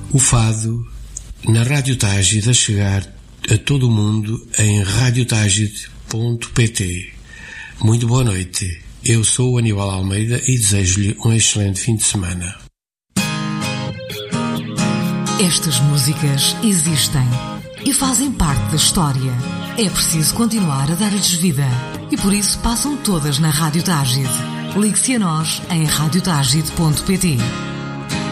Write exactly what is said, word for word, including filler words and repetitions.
O fado na Rádio Tágide a chegar a todo o mundo em rádio tágide ponto pt. Muito boa noite. Eu sou o Aníbal Almeida e desejo-lhe um excelente fim de semana. Estas músicas existem e fazem parte da história. É preciso continuar a dar-lhes vida e por isso passam todas na Rádio Tágide. Ligue-se a nós em rádio tágide ponto pt.